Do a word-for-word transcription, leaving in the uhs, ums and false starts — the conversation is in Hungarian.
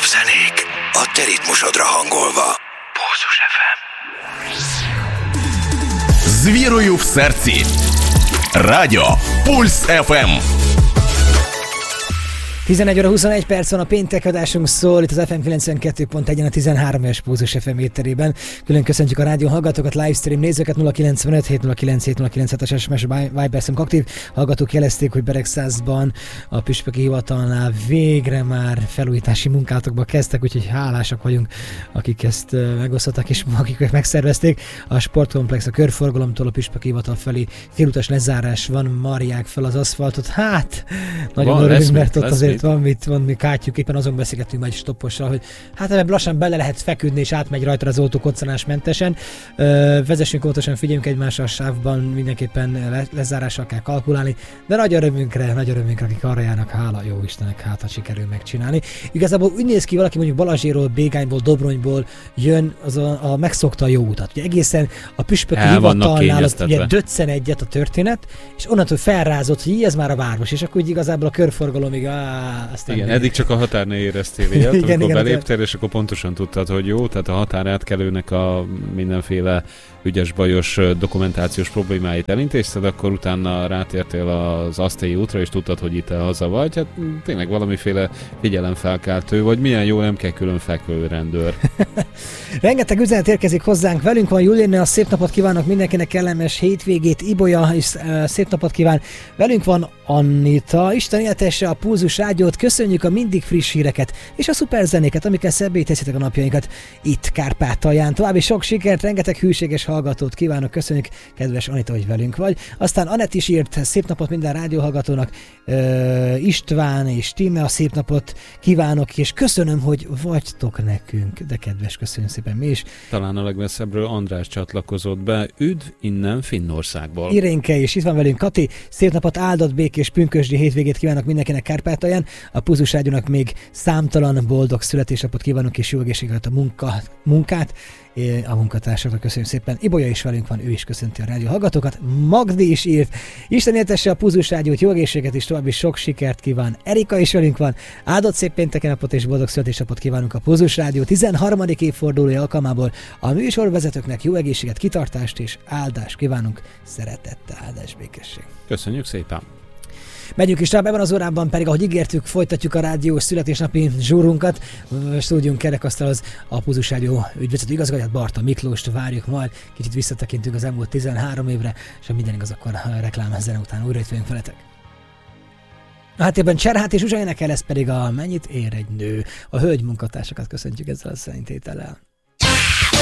zenék a te ritmusodra hangolva. Pulzus ef em. Звірую в серці. Радіо Пульс еф ем. tizenegy óra huszonegy perc van, a péntek adásunk szól, itt az ef em kilencvenkettő pont egyen a tizenhárom éves Pulzus ef em étterében. Külön köszöntjük a rádió hallgatókat, livestream nézőket, nulla kilencvenöt hét nulla kilenc hét nulla kilenc hetes es em es Viber számunk aktív. Hallgatók jelezték, hogy Beregszászban a püspöki hivatalnál végre már felújítási munkátokba kezdtek, úgyhogy hálásak vagyunk, akik ezt megosztottak és akik megszervezték. A sportkomplex a körforgalomtól a püspöki hivatal felé félutas lezárás van, marják fel az aszfaltot. Hát, nagyon örülünk, mert ott azért van mit, van mi kártyuk, éppen azon beszélgettünk majd stoppossal, hogy hát ebben lassan bele lehet feküdni, és átmegy rajta az autó koccanásmentesen. Ö, vezessünk óvatosan, figyeljünk egymásra a sávban, mindenképpen le, lezárással kell kalkulálni, de nagy örömünkre, nagy örömünkre, akik arra járnak, hála jó Istennek, hát ha sikerül megcsinálni. Igazából úgy néz ki, valaki mondjuk Balazséról, Bégányból, Dobronyból jön, az a, a megszokta a jó utat. Ugye egészen a püspöki hivatalnál az ugye döccen egyet a történet, és onnantól felrázott, hogy ez már a város, és akkor úgy igazából a körforgalomig á, aztán igen, eddig csak a határnél éreztél ilyet, igen, amikor igen, beléptél, és akkor pontosan tudtad, hogy jó, tehát a határátkelőnek a mindenféle ügyes, bajos dokumentációs problémáit elintézted, akkor utána rátértél az Asztélyi útra, és tudtad, hogy itt haza vagy. Hát tényleg valamiféle figyelemfelkeltő, vagy milyen jó, nem kell külön fekvő rendőr. Rengeteg üzenet érkezik hozzánk, velünk van Julienne, a szép napot kívánok mindenkinek, kellemes hétvégét, Ibolya is uh, szép napot kíván, velünk van Anita, Isten éltesse a Pulzus rádiót, köszönjük a mindig friss híreket és a szuper zenéket, amikkel szebbé teszitek a napjainkat itt Kárpátalján. További sok sikert, rengeteg hűséges hallgatót kívánok, köszönjük, kedves Anita, hogy velünk vagy. Aztán Anett is írt, szép napot minden rádióhallgatónak, uh, István és Tíme, a szép napot kívánok, és köszönöm, hogy vagytok nekünk, de kedves, köszönjük szépen mi is. Talán a legmesszebbről András csatlakozott be, üdv innen Finnországból. Irénke is itt van velünk, Kati, szép napot, áldott, békés, pünkösdi hétvégét kívánok mindenkinek Kárpátalján, a Pulzus rádiónak még számtalan boldog születésnapot kívánok, és jó egészséget a munka, munkát, a munkatársaknak köszönjük szépen. Ibolya is velünk van, ő is köszönti a rádió hallgatókat. Magdi is írt, Isten éltesse a Pulzus rádiót, jó egészséget és további sok sikert kíván. Erika is velünk van, áldott szép pénteki napot és boldog születésnapot kívánunk a Pulzus rádió tizenharmadik évfordulója alkalmából. A műsorvezetőknek jó egészséget, kitartást és áldást kívánunk, szeretettel, áldás, békesség. Köszönjük szépen! Megyünk is tovább, ebben az órában pedig, ahogy ígértük, folytatjuk a rádiós születésnapi zsúrunkat. Stúdiónk kerekasztalhoz a Pulzus rádió ügyvezető igazgatóját, Barta Miklóst várjuk majd. Kicsit visszatekintünk az elmúlt tizenhárom évre, és ha minden igaz, akkor a reklám zene után újra itt vagyunk veletek. A háttérben Cserhát és Zsuzsa énekel, ez pedig a Mennyit ér egy nő. A hölgy munkatársakat köszöntjük ezzel a szerintétellel.